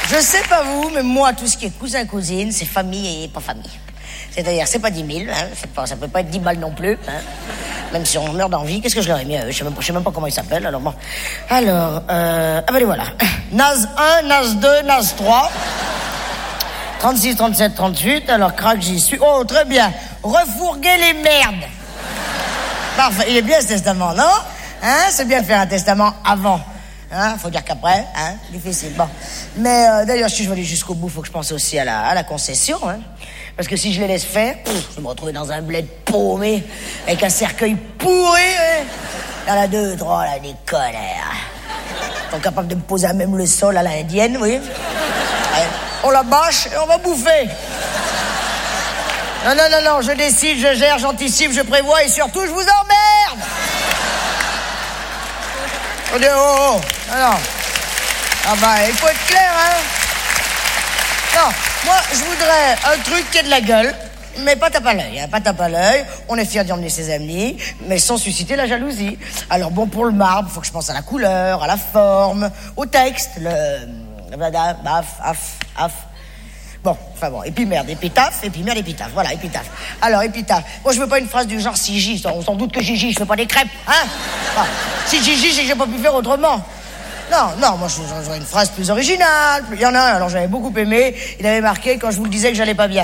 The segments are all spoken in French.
Je sais pas vous, mais moi, tout ce qui est cousin-cousine, c'est famille et pas famille. C'est-à-dire, c'est pas 10 000, hein, ça peut pas être 10 balles non plus, hein. Même si on meurt d'envie, qu'est-ce que je leur ai mis à eux? Je sais même pas comment ils s'appellent, alors bon. Alors, ah ben les voilà. Naz 1, Naz 2, Naz 3. 36, 37, 38, alors crac, j'y suis. Oh, très bien. Refourguer les merdes. Parfait, il est bien ce testament, non? Hein, c'est bien de faire un testament avant. Hein, faut dire qu'après, hein, difficile. Bon. Mais d'ailleurs, si je veux aller jusqu'au bout, faut que je pense aussi à la concession, hein. Parce que si je les laisse faire, je vais me retrouver dans un bled paumé, avec un cercueil pourri, hein. Il y en a 2, 3, là, des connards. Ils sont capables de me poser à même le sol à l'indienne, oui. Ouais. On la bâche et on va bouffer. Non, je décide, je gère, j'anticipe, je prévois et surtout, je vous emmerde. On dit, oh. Alors. Ah bah, il faut être clair, hein. Non, moi, je voudrais un truc qui ait de la gueule, mais pas tape à l'œil, hein, pas tape à l'œil. On est fiers d'y emmener ses amis, mais sans susciter la jalousie. Alors bon, pour le marbre, faut que je pense à la couleur, à la forme, au texte, Bon, enfin bon, et puis merde, épitaphe, voilà, épitaphe. Alors, épitaphe. Moi, je veux pas une phrase du genre si J, on s'en doute que Gigi, je fais pas des crêpes, hein. Enfin, si Gigi, c'est que j'ai pas pu faire autrement. Non, moi, j'aurais une phrase plus originale. Il y en a un, alors j'avais beaucoup aimé, il avait marqué quand je vous le disais que j'allais pas bien.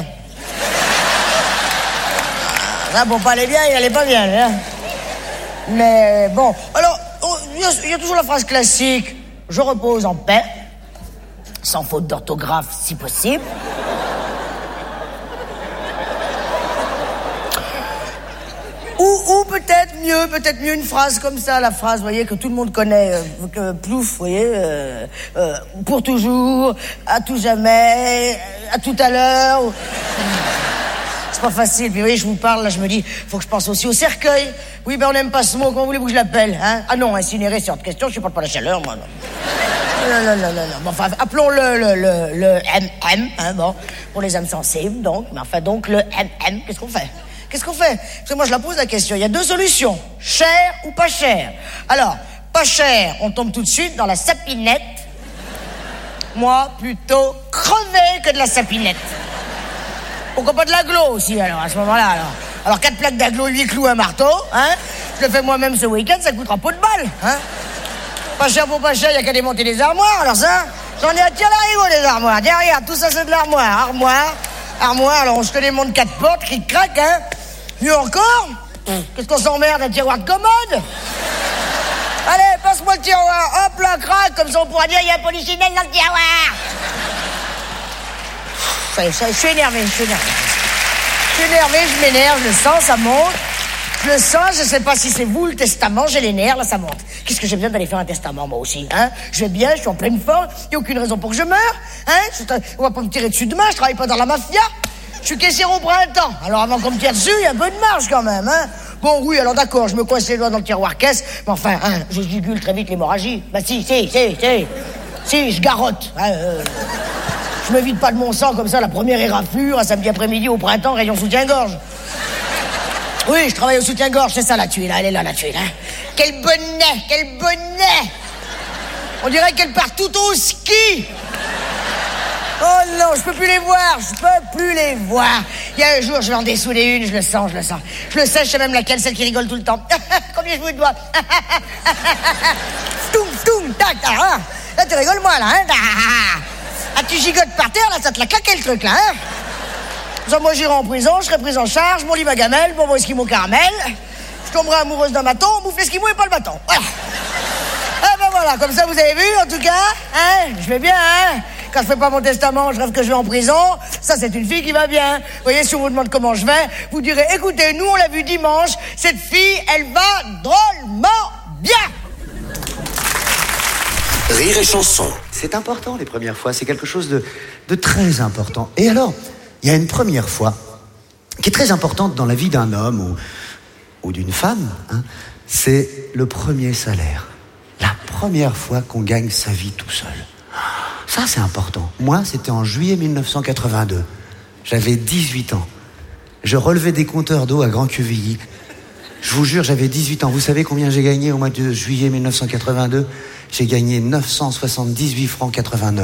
Ça, pour pas aller bien, il allait pas bien, hein. Mais bon, alors, il y a toujours la phrase classique, je repose en paix. Sans faute d'orthographe, si possible. Ou peut-être mieux une phrase comme ça, la phrase, vous voyez, que tout le monde connaît, plouf, vous voyez, pour toujours, à tout jamais, à tout à l'heure. C'est pas facile, puis vous voyez, je vous parle, là, je me dis, faut que je pense aussi au cercueil. Oui, ben on n'aime pas ce mot, comment voulez-vous que je l'appelle, hein? Ah non, incinérer, c'est hors de question, je supporte pas la chaleur, moi, non. Non. Bon, enfin, appelons-le le MM, hein, bon, pour les âmes sensibles, donc. Mais enfin, donc, le MM, qu'est-ce qu'on fait? Parce que moi, je la pose la question. Il y a 2 solutions. Cher ou pas cher? Alors, pas cher, on tombe tout de suite dans la sapinette. Moi, plutôt crevé que de la sapinette. Pourquoi pas de l'agglo aussi, alors, à ce moment-là, alors? Alors, 4 plaques d'agglo, 8 clous, un marteau, hein? Je le fais moi-même ce week-end, ça coûtera pas de balle, hein? Pas cher pour pas cher, il n'y a qu'à démonter les armoires, alors ça, j'en ai à tirer l'arigot, les armoires. Tiens, regarde, tout ça, c'est de l'armoire. Armoire, alors je te démonte 4 portes, cric-crac, hein. Mieux encore, qu'est-ce qu'on s'emmerde, un tiroir de commode? Allez, passe-moi le tiroir, hop là, crac, comme ça on pourra dire, il y a un polichinelle dans le tiroir. Je suis énervé, je m'énerve, je le sens, ça monte. Je le sens, je sais pas si c'est vous le testament, j'ai les nerfs, là ça monte. Qu'est-ce que j'ai besoin d'aller faire un testament moi aussi, hein? Je vais bien, je suis en pleine forme, il n'y a aucune raison pour que je meure, hein? On va pas me tirer dessus demain, je travaille pas dans la mafia. Je suis caissière au printemps, alors avant qu'on me tire dessus, il y a un peu de marge quand même, hein? Bon oui, alors d'accord, je me coince les doigts dans le tiroir caisse, mais enfin, hein, je jugule très vite l'hémorragie. Bah si, je garotte, hein, je me vide pas de mon sang comme ça, la première éraflure, un samedi après-midi au printemps, rayon soutien-gorge. Oui, je travaille au soutien-gorge, c'est ça la tuile, là, elle est là, la tuile, hein. Quel bonnet! On dirait qu'elle part tout au ski. Oh non, je peux plus les voir. Il y a un jour, je vais en dessouder une, je le sens. Je le sais, je sais même laquelle, celle qui rigole tout le temps. Combien je vous dois? Ftoum, tac, ah. Là, tu rigoles, moi, là, hein. Ah, tu gigotes par terre, là, ça te l'a claqué, le truc, là, hein. Ça, moi, j'irai en prison, je serai prise en charge, mon lit, ma gamelle, bon, mon esquimau caramel. Je tomberai amoureuse d'un bâton, on bouffe l'esquimau et pas le bâton. Voilà. Ah ben voilà, comme ça, vous avez vu, en tout cas, hein, je vais bien, hein. Quand je fais pas mon testament, je rêve que je vais en prison. Ça, c'est une fille qui va bien. Vous voyez, si on vous demande comment je vais, vous direz, écoutez, nous, on l'a vu dimanche, cette fille, elle va drôlement bien. Rire et chanson. C'est important, les premières fois. C'est quelque chose de très important. Et alors, il y a une première fois qui est très importante dans la vie d'un homme ou d'une femme, hein, c'est le premier salaire. La première fois qu'on gagne sa vie tout seul. Ça, c'est important. Moi, c'était en juillet 1982. J'avais 18 ans. Je relevais des compteurs d'eau à Grand-Quevilly. Je vous jure, j'avais 18 ans. Vous savez combien j'ai gagné au mois de juillet 1982 ? J'ai gagné 978 francs 89.